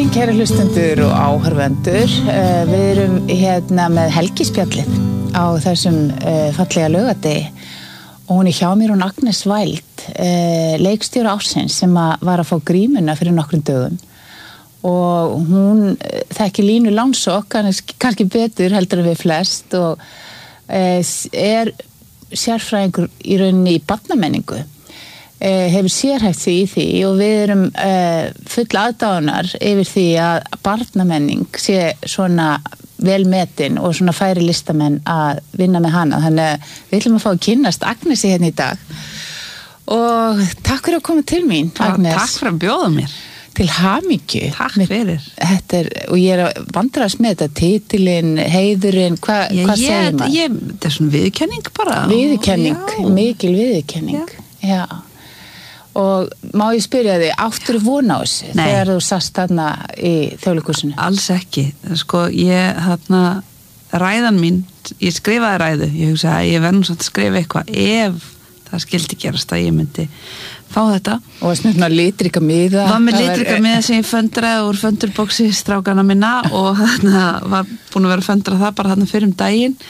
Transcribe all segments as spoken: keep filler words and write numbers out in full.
daginn, kæra hlustendur og áhorfendur. Við erum hérna með helgispjallið á þessum fallega laugardegi og hún er hjá mér, hún Agnes Wild, leikstjóri ársins sem var að fá grímuna fyrir nokkrum dögum og hún þekki Línu Langsokk kannski betur heldur en við flest og er sérfræðingur í rauninni í barnamenningu. Hefur sérhæft sig í því og við erum uh, full aðdáunar yfir því að barnamenning sé svona vel metin og svona færi listamenn að vinna með hana. Þannig að við ætlum að fá að kynnast Agnesi hérna í dag. Og takk fyrir að koma til mín, Agnes. Takk fyrir að bjóða mér. Til hamingju. Takk fyrir. Þetta er, og ég er að vandrast með þetta, titilinn, heiðurinn, hva, Já, hvað segir ég, maður? Ég, þetta er svona viðurkenning bara. Viðurkenning, Já. mikil viðurkenning. Já. Já. Og má ég spyrja þig, áttur von á þessu Nei. þegar þú sast þarna í Þjóðleikhúsinu? Alls ekki. Sko, ég, þarna, ræðan mín, ég skrifaði ræðu, ég hugsa að ég verður svona að skrifa eitthvað ef það skildi gerast að ég myndi fá þetta. Og það snurna litrika miða. Var með litrika miða sem ég föndraði úr föndurboxi strákana minna og þarna var búin að vera að föndra það bara þarna fyrir um daginn.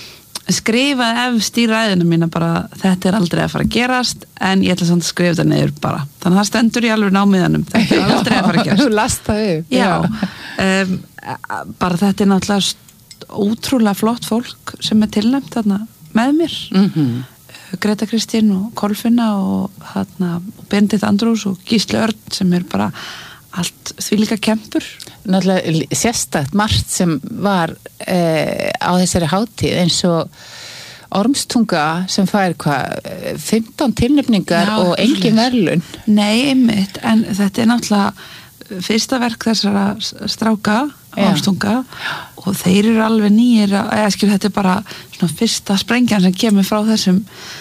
Skrifaði efst í ræðina mína bara þetta er aldrei að fara að gerast en ég ætla samt að skrifa þetta niður bara þannig að það stendur í alveg námiðanum þetta er aldrei að fara að gerast Þú last það upp Já, um, bara þetta er náttúrulega ótrúlega flott fólk sem er tilnæmt þarna með mér mm-hmm. Greta Kristín og Kolfinna og þarna Benedikt Andrús og Gísli Örn sem er bara allt því líka kempur. Náttúrulega sérstakt margt sem var eh, á þessari hátíð eins og Ormstunga sem fær hvað, fimmtán tilnefningar Já, og engin verðlaun. Nei, einmitt, en þetta er náttúrulega fyrsta verk þessara stráka, Ormstunga, og þeir eru alveg nýjir, eða skil þetta er bara svona fyrsta sprengjan sem kemur frá þessum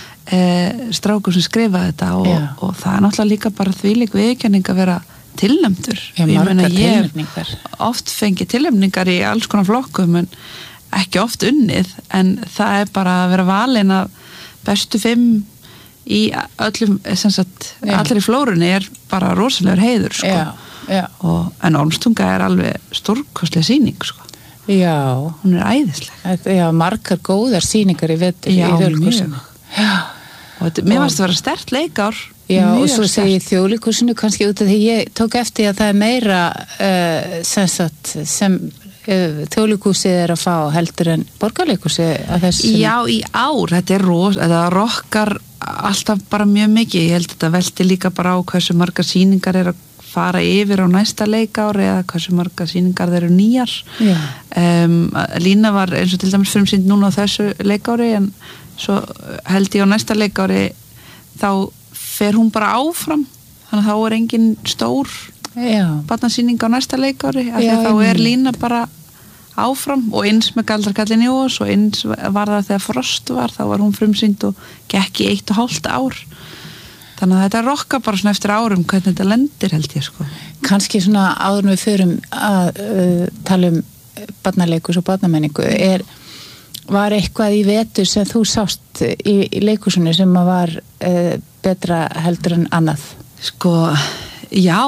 eh, strákum sem skrifa þetta og, og það er náttúrulega líka bara þvílík viðurkenning að vera tilnefndur. Já, ég meina ég tilnefningar. Oft fengi tilnefningar í alls konar flokkum en ekki oft unnið en það er bara að vera valin af bestu fimm í öllum, sem sagt, allir í flórunni er bara rosalegur heiður sko. Já, já. Og, en Ormstunga er alveg stórkostleg sýning sko. Já. Hún er æðisleg. Já, margar góðar sýningar í vetur í Þjóðleikhúsinu. Já. Og þetta, mér varst að vera sterkt leikár. Já, mjög og svo sterkt. segi ég Þjóðleikhúsinu kannski út af því ég tók eftir að það er meira uh, sem, sagt, sem uh, Þjóðleikhúsið er að fá heldur en Borgarleikhúsið að þessu. Já, í ár, þetta er ros, þetta rokkar alltaf bara mjög mikið. Ég held að þetta velti líka bara á hversu margar sýningar er að fara yfir á næsta leikári eða hversu margar sýningar þeir eru nýjar. Um, Lína var eins og til dæmis frumsýnd núna á þessu leikári en svo held ég á næsta leikári þá fer hún bara áfram þannig að þá er engin stór barnasýning á næsta leikári af því að þá er Lína bara áfram og eins með Galdrakarlinn í Ós og eins var það þegar Frost var þá var hún frumsýnd og gekk í eitt og hálft ár þannig að þetta rokka bara svona eftir árum hvernig þetta lendir held ég sko. Kannski svona áður við förum að uh, tala um barnaleikus og barnamenningu er var eitthvað í vetur sem þú sást í, í leikhúsinu sem var uh, betra heldur en annað? Sko, já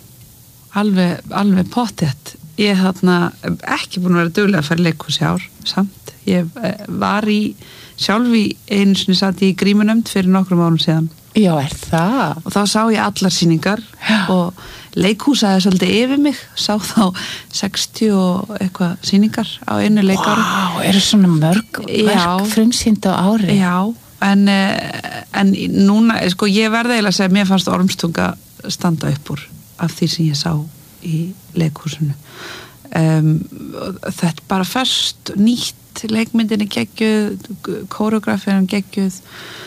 alveg, alveg pottþétt ég þarna ekki búin að vera duglega að fara í leikhús í ár samt, ég var í sjálf í einu sinni satt í grímunefnd fyrir nokkrum árum síðan Já, er það? Og þá sá ég allar sýningar Já. Og leikhúsaði svolítið yfir mig sá þá sextíu og eitthvað sýningar á einu leikári Vá, wow, eru svona mörg verk frumsýnd á ári? Já, en, en núna, sko, ég verði eiginlega að segja að mér fannst Ormstunga standa upp úr af því sem ég sá í leikhúsinu um, þetta er bara fyrst nýtt leikmyndinni geggjuð kóreografían geggjuð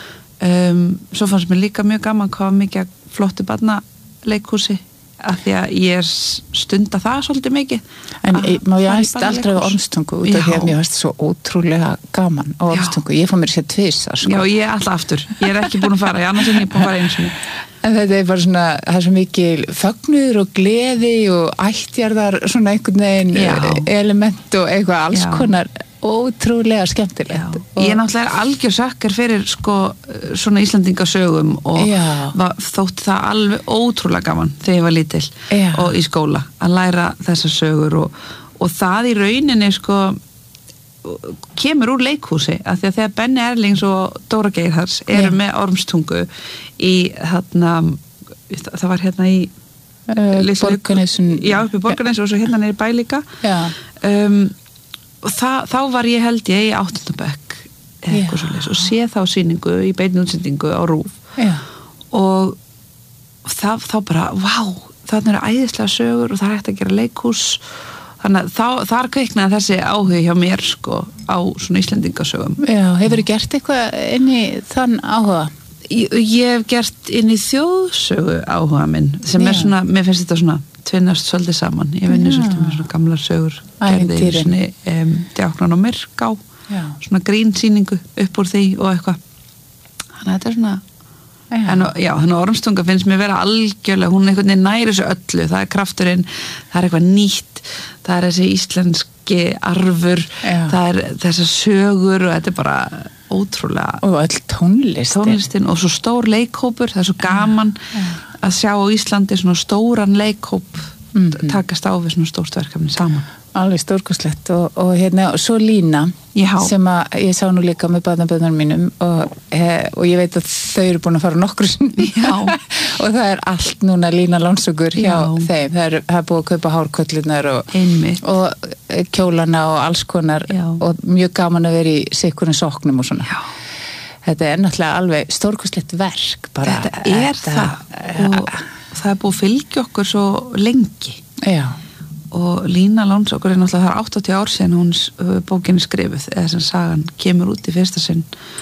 Um, svo fannst mér líka mjög gaman hvað mikið flottu barna leikhúsi af því að ég er stunda það svolítið mikið en má ég aðeins aldrei á Ormstungu út af því að mér varst svo ótrúlega gaman á Ormstungu, ég fór mér sér tvisar sko. Já, ég er alltaf aftur, ég er ekki búin að fara ég annars er ég búin að fara eins og en þetta er bara svona, það er svo mikil fögnuður og gleði og ættjarðar svona einhvern veginn Já. Element og eitthvað alls Já. Konar ótrúlega skemmtilegt. Og ég er náttúrulega algjör sökkar fyrir sko svona Íslandingasögum og var, þótti það alveg ótrúlega gaman þegar ég var lítil Já. Og í skóla að læra þessar sögur og, og það í rauninni sko kemur úr leikhúsi af því að þegar Benni Erlings og Dóra Geirharðs eru Já. Með Ormstungu í þarna það var hérna í uh, Borgarnesun Já, upp í Borgarnes og svo hérna nýri bæ líka um og það, þá var ég held ég í áttunda bekk eitthvað svolítið og sé þá sýningu í beinni útsendingu á RÚV Já. Og það, þá bara, vá, þarna eru æðislega sögur og það er hægt að gera leikhús þannig að þá, þar kveiknaði þessi áhugi hjá mér sko á svona Íslendingasögum Já, hefur þú gert eitthvað inn í þann áhuga? Ég, ég hef gert inn í þjóðsögu áhuga minn sem Já. Er svona, mér finnst þetta svona tvinnast svolítið saman, ég vinni svolítið með svona gamlar sögur gerði svona um, Djáknan og Myrká Já. Svona grínsýningu upp úr því og eitthvað þannig að þetta er svona já. En já, þannig að Ormstunga finnst mér vera algjörlega, hún einhvern veginn næri þessu öllu það er krafturinn, það er eitthvað nýtt það er þessi íslenski arfur, já. Það er þessar sögur og þetta er bara ótrúlega og öll tónlistin tónlistin og svo stór leikhópur, það er svo gaman já, já. Að sjá á Íslandi svona stóran leikhóp mm-hmm. takast á við svona stórt verkefni saman alveg stórkostlegt og, og hérna og svo Lína já. Sem að ég sá nú líka með barnabörnunum mínum og, he, og ég veit að þau eru búin að fara nokkru sinni og það er allt núna Lína Lónsökur hjá já. Þeim það er, það er búið að kaupa hárköllunar og, og kjólana og alls konar já. Og mjög gaman að vera í sikkurinn soknum og svona já. Þetta er náttúrulega alveg stórkostlegt verk bara. Þetta er þetta, það og það er búið að fylgja okkur svo lengi já. Og Lína Lónsökur er náttúrulega það er áttatíu ár síðan hún bókinni skrifuð eða sem sagan kemur út í fyrsta sinn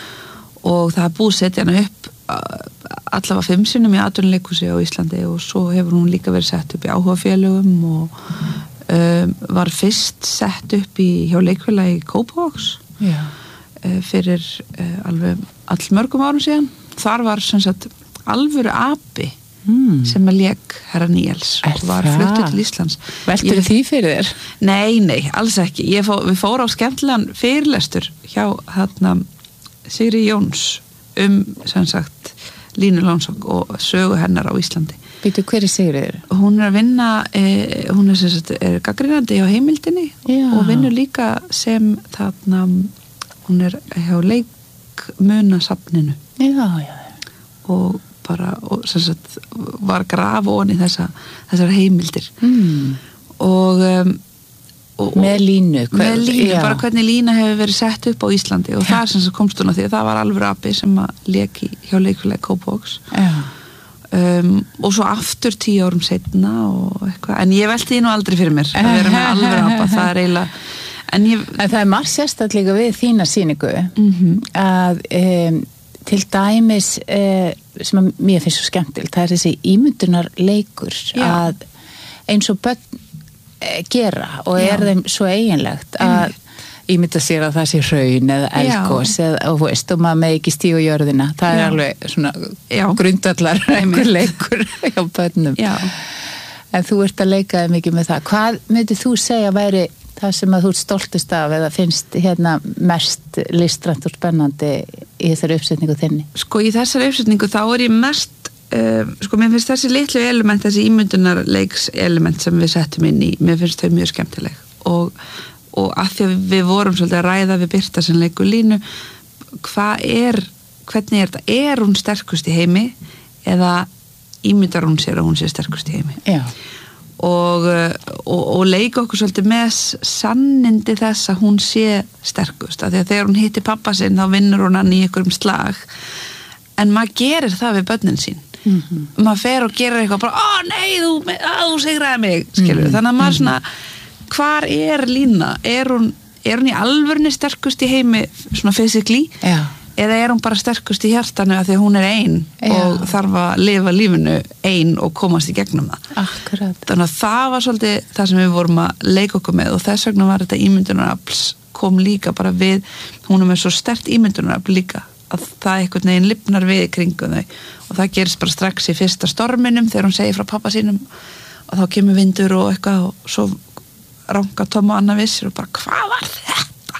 og það er búið að setja hana upp allavega fimm sinnum í atvinnuleikhúsi á Íslandi og svo hefur hún líka verið sett upp í áhugafélögum og um, var fyrst sett upp í hjá leikfélagi Kópavogs já. Uh, fyrir uh, alveg all mörgum árum síðan þar var sem sagt alvöru api mm. sem að lék herra Níels og var fluttur til Íslands Veltur því fyrir þér? Nei, nei, alls ekki ég fó, við fórum á skemmtilegan fyrirlestur hjá þarna Sigri Jóns um sem sagt Línu Lónsök og sögu hennar á Íslandi Býtu, hver er Sigriður? Hún er að vinna eh, hún er sem sagt er gagnrýnandi hjá Heimildinni já. Og vinnur líka sem þarna hún er hjá leikmunasafninu já, já. Og bara og, sagt, var graf onni þessa, þessar heimildir mm. og, um, og með línu, hver, með línu bara hvernig lína hefur verið sett upp á Íslandi og ja. Það sem komst hún að því að það var alveg api sem að leki hjá leikfélagi Kópavogs ja. um, og svo aftur tíu árum seinna og eitthvað, en ég velti því nú aldrei fyrir mér að vera með alveg apa, það er eiginlega En, ég... en það er margt sérstaklega við þína sýningu mm-hmm. að um, til dæmis uh, sem að mér finnst svo skemmtilt það er þessi ímyndunar leikur Já. Að eins og börn uh, gera og Já. Er þeim svo eiginlegt að ímynda sér að það sé hraun eða eldgos eða, og, veist, og maður með ekki stígu jörðina það Já. Er alveg svona Já. Grundvallar leikur hjá börnum Já. En þú ert að leika þig mikið með það hvað myndir þú segja væri það sem að þú ert stoltust af eða finnst hérna mest listrænt og spennandi í þessari uppsetningu þinni? Sko í þessari uppsetningu þá er ég mest uh, sko mér finnst þessi litlu element þessi ímyndunarleiks element sem við settum inn í mér finnst þau mjög skemmtileg og, og að því að við vorum svolítið að ræða við Birta sem leikur Línu hvað er, hvernig er þetta er hún sterkust í heimi eða ímyndar hún sér að hún sé sterkust í heimi? Já Og, og, og leika okkur svolítið með sannindi þess að hún sé sterkust af því að þegar hún hitti pappa sinn þá vinnur hún hann í ykkur um slag en maður gerir það við börnin sín mm-hmm. maður fer og gerir eitthvað bara, ó nei, þú, þú sigraði mig skilur, mm-hmm. þannig að maður svona hvar er Lína? Er hún, er hún í alvörni sterkust í heimi svona physically? Já eða er hún bara sterkust í hjartanu að því að hún er ein Já. Og þarf að lifa lífinu ein og komast í gegnum það. Akkurat. Þannig að það var svolítið það sem við vorum að leika okkur með og þess vegna var þetta ímyndunarafl kom líka bara við, hún er með svo sterkt ímyndunarafl líka að það einhvern veginn lifnar við í kringum þau og það gerist bara strax í fyrsta storminum þegar hún segir frá pappa sínum og þá kemur vindur og eitthvað og svo ranga Tom og Anna vissir og bara hvað var þetta?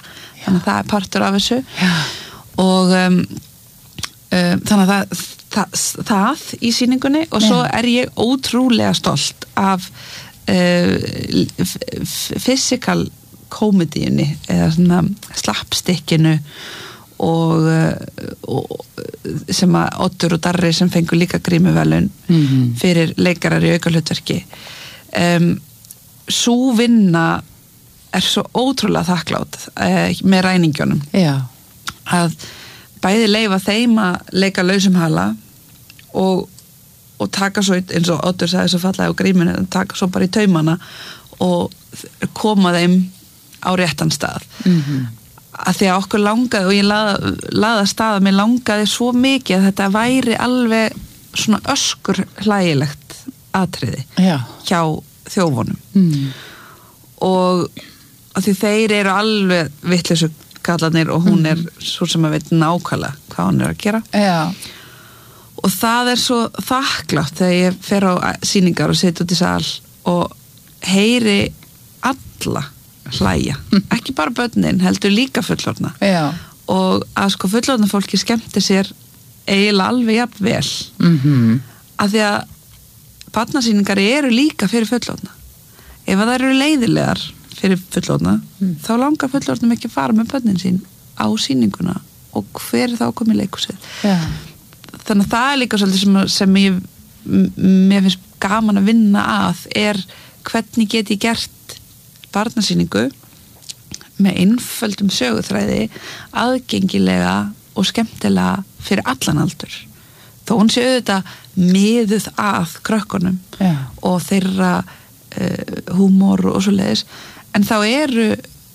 þannig að það er partur af þessu Já. og um, um, þannig að það, það, það í sýningunni og svo Já. er ég ótrúlega stolt af uh, physical komedíunni eða svona slapstickinu og, og sem að Oddur og Darri sem fengur líka grímuvelun mm-hmm. fyrir leikarar í aukahlutverki um, sú vinna er svo ótrúlega þakklátt uh, með ræningjónum Já. að bæði leyfa þeim að leika lausum hala og, og taka svo eins og Oddur sagði svo fallega á gríminu, taka svo bara í taumana og koma þeim á réttan stað mm-hmm. að því að okkur langaði og ég laða, laða stað að mér langaði svo mikið að þetta væri alveg svona öskur hlægilegt atriði Já. hjá þjófunum mm. og að því þeir eru alveg vitleysu kallarnir og hún er mm. svo sem að veit nákvæmlega hvað hún er að gera Já. og það er svo þakklátt þegar ég fer á sýningar og sit út í sal og heyri alla hlæja, ekki bara börnin heldur líka fullorðna Já. og að sko fullorðna fólki skemmti sér eiginlega alveg jafn vel mm-hmm. að því að barnasýningar eru líka fyrir fullorðna ef það eru leiðilegar fyrir fullorðna mm. þá langar fullorðnum ekki að fara með börnin sín á sýninguna og hver er þá komið leikhúsið Já. þannig að það er líka svolítið sem, sem ég mér finnst gaman að vinna að er hvernig get ég gert barnasýningu með einföldum söguþræði aðgengilega og skemmtilega fyrir allan aldur þó hún sé auðvitað miðuð að krökkunum Já. og þeirra uh, húmor og svo leiðis en þá eru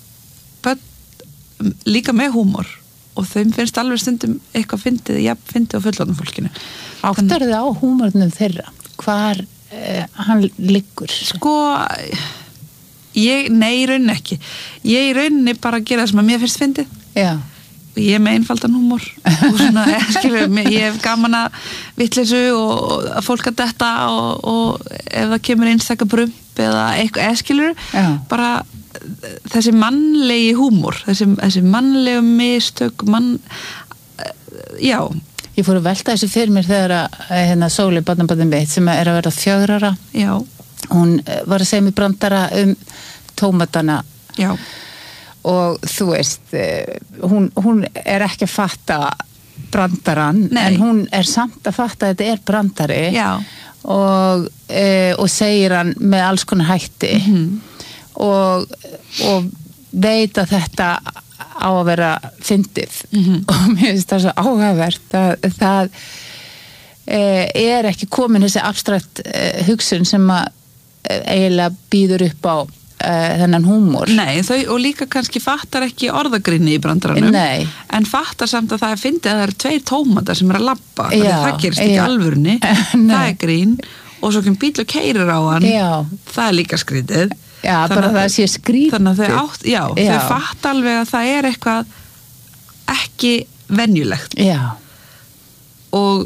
börn líka með húmor og þeim finnst alveg stundum eitthvað fyndið, ja, fyndið á fullorðna fólkinu Áttar þið á húmornum þeirra hvar uh, hann liggur sko Ég, nei, í rauninni ekki. Ég í rauninni bara gera það sem að mér finnst fyndið. Já. Ég er með einfaldan húmor og svona, skilur, ég hef gaman að vitleysu og að fólk að detta og, og ef það kemur einstaka brump eða eitthvað, eða skilur, Já. bara þessi mannlegi húmor, þessi, þessi mannlegu mistök, mann, já. Ég fór að velta þessu fyrir mér þegar að hérna Sóli, barnabarnið mitt, sem er að vera fjögrara. Já. Hún var að segja mér brandara um tómatana Já. og þú veist hún, hún er ekki að fatta brandaran Nei. en hún er samt að fatta að þetta er brandari Já. og, e, og segir hann með alls konar hætti mm-hmm. og, og veit að þetta á að vera fyndið mm-hmm. og mér finnst það svo áhugavert að það e, er ekki komin þessi abstrakt e, hugsun sem að eiginlega býður upp á uh, þennan húmor. Nei, þau, og líka kannski fattar ekki orðagrinni í brandaranum. Nei. En fattar samt að það er fyndið að það eru tveir tómatar sem er að labba. Já, það gerist ekki já. alvörunni. það er grín og svo kemur bíl og keyrir á hann. Já. Það er líka skrítið. Já, þannig bara það sé skrítið. Þannig að þau átt, já, já. þau fatt alveg að það er eitthvað ekki venjulegt. Já. Og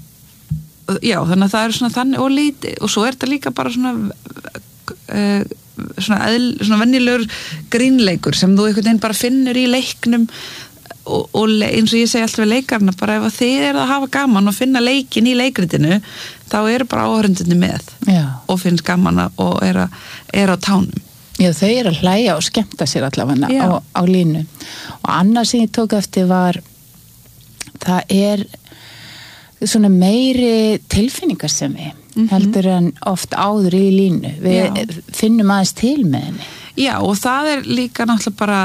já, þannig að það er svona þannig og lítið og svo er þetta líka bara svona uh, svona, eðl, svona venjulegur grínleikur sem þú einhvern veginn bara finnur í leiknum og, og eins og ég segi alltaf við leikarna bara ef þið eru að hafa gaman og finna leikin í leikritinu þá eru bara áhörundinni með já. Og finnst gaman og er, a, er á tánum. Já, þau eru að hlæja og skemmta sér allavega á, á línu og annars sem ég tók eftir var það er svona meiri tilfinningarsemi mm-hmm. heldur en oft áður í línu við Já. Finnum aðeins til með henni Já, og það er líka náttúrulega bara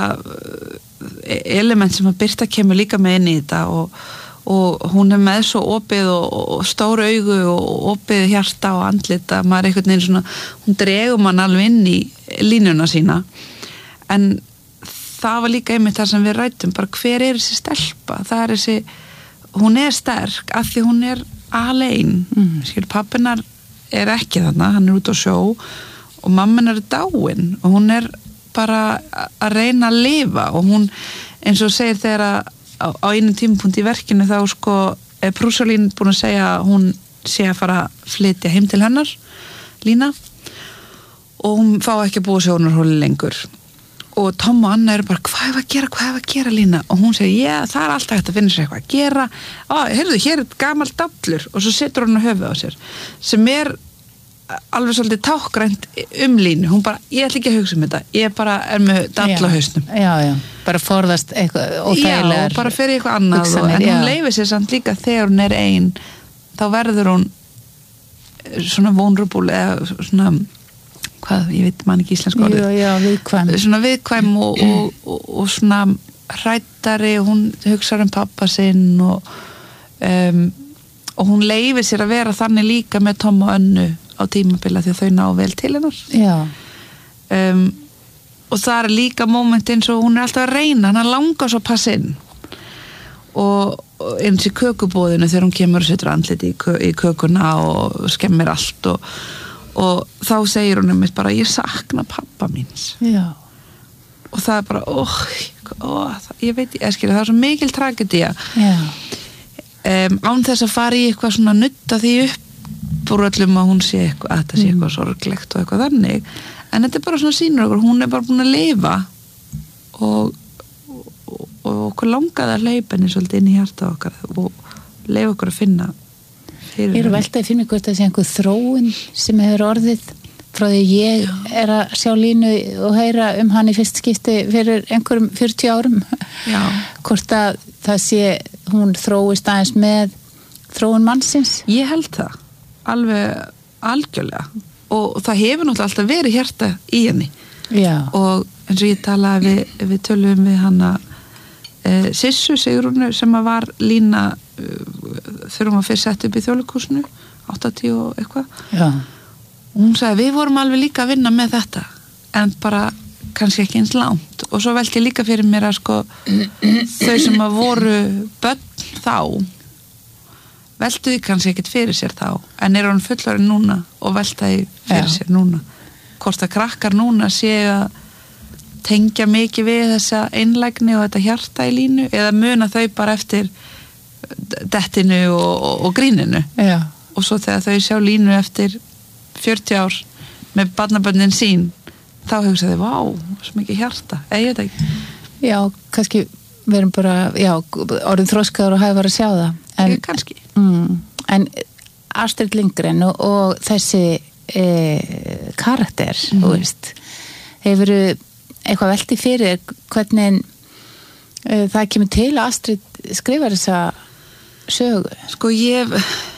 element sem að Birta kemur líka með inn í þetta og, og hún er með svo opið og, og stór augu og opið hjarta og andlita, maður er einhvern veginn svona hún dregur mann alveg inn í línuna sína en það var líka einmitt það sem við rættum bara hver er þessi stelpa, það er þessi hún er sterk af því hún er alein mm. skil, pappinar er ekki þarna hann er út á sjó og mamminar er dáin og hún er bara að reyna að lifa og hún eins og segir þegar að á, á einum tímapunkt í verkinu þá sko er Prúsalín búin að segja að hún sé að fara að flytja heim til hennar Lína og hún fá ekki að búa sjónarhóli lengur og Tom og Anna eru bara, hvað er að gera, hvað er að gera Lína, og hún segir, já, það er alltaf hægt að finna sér eitthvað að gera, á, heyrðu, hér er gamall dallur, og svo setur hún á höfuð á sér, sem er alveg svolítið tákgrænt um Línu, hún bara, ég ætla ekki að hugsa um þetta, ég bara er með dall á hausnum. Já, já, bara forðast eitthvað óþægilegar. Já, bara fyrir eitthvað annað, hugsanir, og, en hún já. leifir sér samt líka þegar hún er ein, þá verður hún svona vulnerable, eða svona, hvað, ég veit man ekki íslensku orðið. Já, já, viðkvæm. Svona viðkvæm og, og, og, og svona hrættari, og hún hugsar um pappa sinn og, um, og hún leifir sér að vera þannig líka með Tom og Önnu á tímabila því að þau ná vel til hennar. Já. Um, og það er líka moment eins og hún er alltaf að reyna, hann langar svo að passa inn. Og, og eins í kökubóðinu þegar hún kemur og setur andliti í, kö, í kökuna og skemmir allt og, og þá segir hún einmitt bara, ég sakna pappa míns. Já. Og það er bara, óh, óh ég veit, ég skilja, það er svo mikil tragedía. Já. Um, án þess að fara í eitthvað svona nutta því upp úr öllum að hún sé eitthvað, að þetta sé eitthvað sorglegt og eitthvað þannig, en þetta er bara svona sýnur okkur, hún er bara búin að lifa og, og, og okkur langaði að leipa henni svolítið inn í hjarta okkar og leifa okkur að finna fyrir Ég er veltaði fyrir mig hvort það sé einhver þróun sem hefur orðið frá því ég Já. er að sjá Línu og heyra um hann í fyrst skipti fyrir einhverjum fjörutíu árum. Já. Hvort að það sé, hún þróist aðeins með þróun mannsins. Ég held það, alveg algjörlega, og það hefur náttúrulega alltaf verið hjarta í henni. Já. Og eins og ég talaði við, við tölum við hana e, Sissu Sigrúnu sem að var Lína e, þegar hún var fyrst sett upp í Þjóðleikhúsinu áttatíu og eitthvað. Já. Og hún sagði, við vorum alveg líka að vinna með þetta, en bara kannski ekki eins langt, og svo velti ég líka fyrir mér að sko þau sem að voru börn þá veltu því kannski ekkert fyrir sér þá, en er hún fullorðin núna og veltaði fyrir Já. sér núna. Hvort að krakkar núna séu að tengja mikið við þessa einlægni og þetta hjarta í Línu, eða muna þau bara eftir dettinu og, og, og gríninu. Já. Og svo þegar þau sjá Línu eftir fjörutíu ár með barnabörnin sín, þá hugsaði, vá, svo mikið hjarta, eða ég veit ekki. Já, kannski við erum bara, já, orðin þroskaður og hæfar að sjá það. En, Ég, kannski. Mm, en Astrid Lindgren og, og þessi e, karakter, mm. þú veist, hefur eitthvað velti fyrir hvernig e, það kemur til að Astrid skrifar þessa sögu? Sko ég,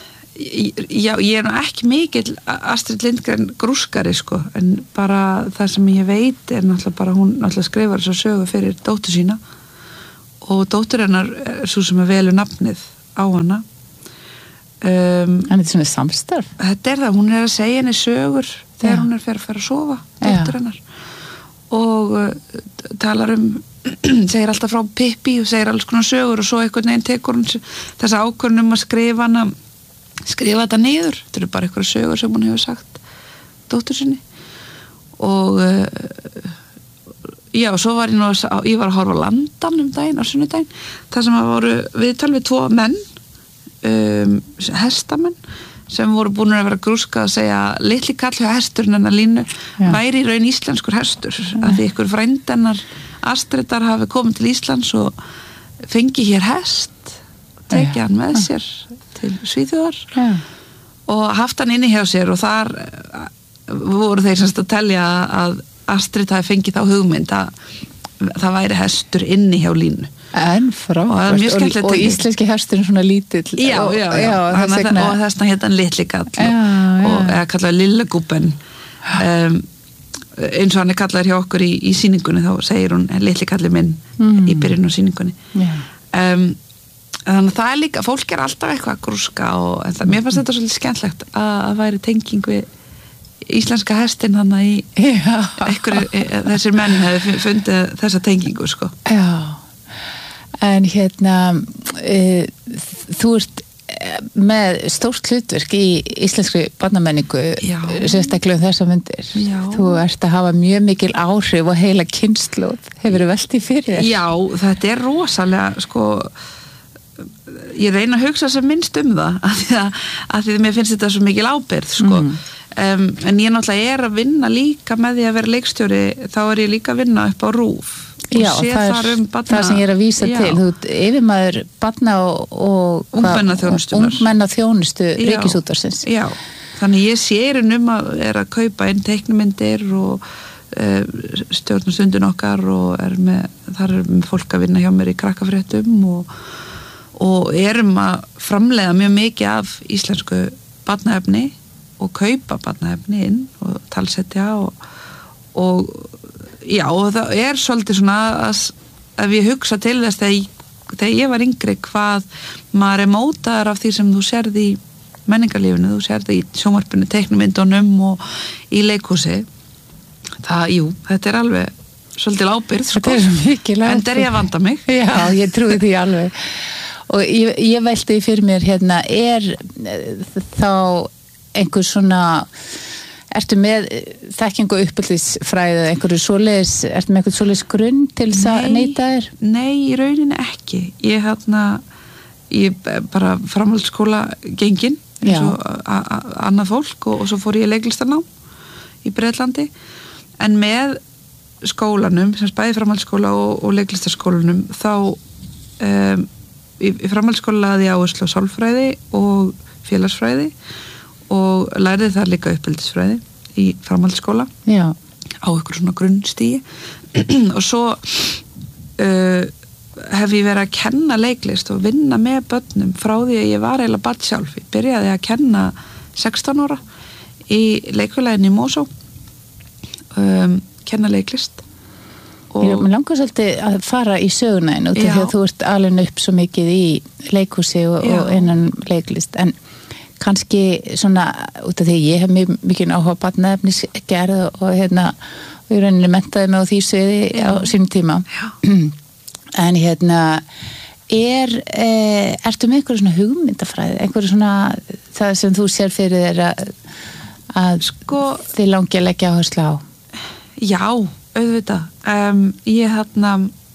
já, ég er nú ekki mikill Astrid Lindgren grúskari, sko, en bara það sem ég veit er náttúrulega bara, hún náttúrulega skrifar þessa sögu fyrir dóttur sína, og dóttur hennar er svo sem er velu nafnið á hana. Um, en þetta er svona samstarf. Þetta er það, hún er að segja henni sögur þegar Já. hún er fyrir að fara að sofa, dóttur hennar, og uh, talar um segir alltaf frá Pippi og segir alls konar sögur, og svo einhvern veginn tekur hún þessa ákvörðun um að skrifa hana skrifa þetta niður, þetta eru bara einhverja sögur sem hún hefur sagt dóttur sinni. Og uh, já, svo var ég nú að, ég var að horfa á Landan um daginn, á sunnudaginn, þar sem að voru við talum við tvo menn um, hestamenn sem voru búin að vera grúska að segja litli kall hjá hesturinn hennar Línu Já. væri í raun íslenskur hestur, Já. Að því ykkur frændennar Astridar hafi komið til Íslands og fengi hér hest, tekið hann með sér til Svíþjóðar Já. og haft hann inni hjá sér, og þar voru þeir semst að telja að Astrid hafi fengið þá hugmynd að það væri hestur inni hjá Línu. En frábært, og, og, og íslenski hesturinn svona lítill. Já, já, já, já og þess vegna hérna hétt hann litli kall og eða kallaði lillegúben, um, eins og hann er kallaður hjá okkur í, í sýningunni, þá segir hún litli kalli minn mm. í byrjun á sýningunni. Um, þannig að það er líka, fólk er alltaf eitthvað grúska, og það, mér fannst þetta svolítið skemmtlegt að, að væri tenging við íslenska hestin hann í einhverju, þessir menn hefði fundið þessa tengingu, sko. Já, en hérna e, þú ert með stórt hlutverk í íslenskri barnamenningu, sérstaklega um þessa myndir. Já. Þú ert að hafa mjög mikil áhrif og heila kynslóð, hefur þú veltið fyrir þér? Já, þetta er rosalega, sko, ég reyna að hugsa sem minnst um það, af því að, að því að mér finnst þetta svo mikil ábyrgð, sko. Mm. um, en ég náttúrulega er að vinna líka með því að vera leikstjóri, þá er ég líka að vinna upp á RÚV og já, sé það þar er um barna, það sem ég er að vísa já. til, þú ert yfirmaður barna og, og ungmennaþjónustu Ríkisútvarpsins. Já, þannig ég sé um að er að kaupa inn teiknumyndir og uh, stjórnustundin okkar og er með, þar er með fólk að vinna hjá mér í krakkafréttum og, og erum að framleiða mjög mikið af íslensku barnaefni og kaupa barnaefni inn og talsetja og, og já, og það er svolítið svona að, að við hugsa til þess þegar ég, þegar ég var yngri hvað maður er mótaður af því sem þú sérði í menningarlífinu, þú sérði í sjónvarpinu, teiknumyndunum og í leikhúsi. Það, jú, þetta er alveg svolítið ábyrgð, sko. Þetta er svo mikil ábyrgð. En der ég að vanda mig. Já, ég trúi því alveg. Og ég, ég velti fyrir mér hérna, er þá einhver svona ertu með þekkingu uppeldisfræði einhverju svoleiðis, ertu með einhverju svoleiðis grunn til þess að neyta þér? Nei, í rauninni ekki. Ég hérna, ég bara framhaldsskóla gengin eins og annað fólk og, og svo fór ég leiklistarnám í Bretlandi en með skólanum, sem bæði framhaldsskóla og, og leiklistarskólanum þá um, í, í framhaldsskóla laði ég áherslu á sálfræði og félagsfræði og lærði þar líka uppeldisfræði í framhaldsskóla Já. Á ykkur svona grunnstíi og svo uh, hef ég verið að kenna leiklist og vinna með börnum frá því að ég var eiginlega barn sjálf. Ég byrjaði að kenna sextán ára í leikfélaginu í Mosó um, kenna leiklist og Ég langar svolítið að fara í söguna út af því að þú ert alveg upp svo mikið í leikhúsi og, og innan leiklist en kannski svona út af því ég hef mjög mikið áhuga barnaefnis gerð og, og hérna og ég rauninni menntaði mig á því sviði á sínum tíma en hérna er eh, ertu með einhverju svona hugmyndafræði einhverju svona það sem þú sér fyrir þér að, að sko, þið langi að leggja áherslu á Já, auðvitað um, ég hérna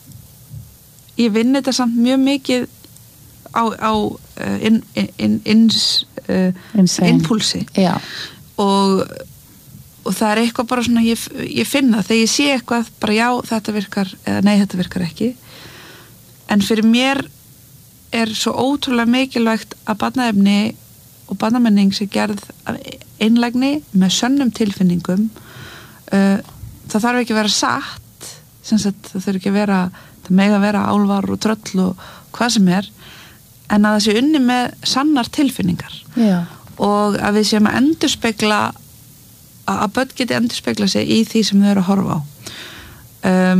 ég vinn þetta samt mjög mikið á, á uh, in, in, in, uh, impulsi Já. og og það er eitthvað bara svona ég, ég finna þegar ég sé eitthvað bara já þetta virkar eða nei þetta virkar ekki en fyrir mér er svo ótrúlega mikilvægt að barnaefni og barnamenning sé gerð af einlægni með sönnum tilfinningum uh, það þarf ekki að vera satt sem sagt það þarf ekki að vera það mega að vera álvar og tröll og hvað sem er en að það sé unni með sannar tilfinningar Já. og að við séum að endurspegla að börn geti endurspegla sig í því sem þau eru að horfa á um,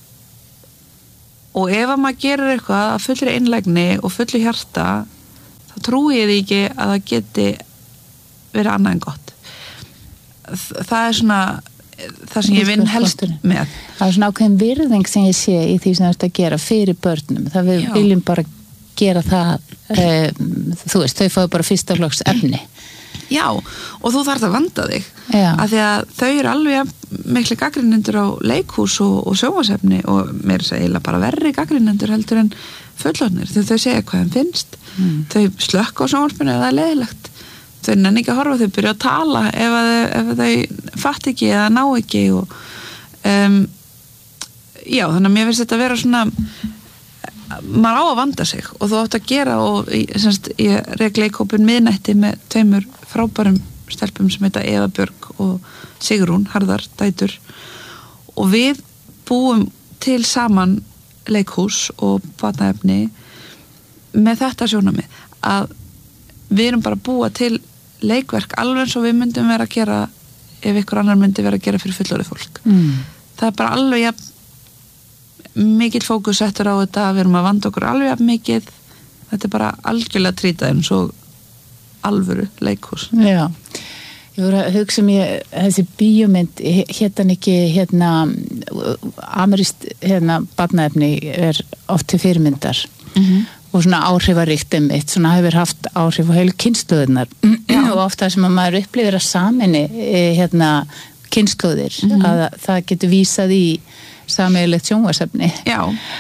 og ef að maður gerir eitthvað að fullri einlægni og fullu hjarta þá trúi ég því ekki að það geti verið annað en gott það er svona það sem ég vinn helst með það er svona ákveðin virðing sem ég sé í því sem þú ert að gera fyrir börnum það við Já. viljum bara gera það um, þú veist, þau fáðu bara fyrsta flokks efni Já, og þú þarft að vanda þig Já. Af því að þau eru alveg miklu gagnrýnendur á leikhús og, og sjónvarpsefni og mér er það eiginlega bara verri gagnrýnendur heldur en fullorðnir þegar þau segja hvað þeim finnst mm. þau slökka á sjónvarpinu eða það er leiðilegt þau nenni ekki að horfa, þau byrja að tala ef, að, ef að þau fatt ekki eða ná ekki og um, já, þannig að mér finnst þetta að vera svona maður á að vanda sig og þú átt að gera og semst, ég rek leikhópin miðnætti með tveimur frábærum stelpum sem heita Eva Björg og Sigrún Harðar, dætur og við búum til saman leikhús og barnaefni með þetta sjónarmið að við erum bara að búa til leikverk alveg eins og við myndum vera að gera ef ykkur annar myndi vera að gera fyrir fullorðið fólk mm. það er bara alveg ja, mikill fókus settur á þetta við erum að vanda okkur alveg ja, mikið þetta er bara algjörlega trítað eins og alvöru leikhús Já, ég voru að hugsa mér þessi bíómynd, hérna ekki hérna, amerískt hérna, barnaefni er oft til fyrirmyndar mm-hmm. og svona áhrifaríkt einmitt, svona hefur haft áhrif á heilu kynslóðirnar og oft það sem að maður upplifir að saminni hérna kynslóðir, mm-hmm. að það getur vísað í sameiginlegt sjónvarpsefni Já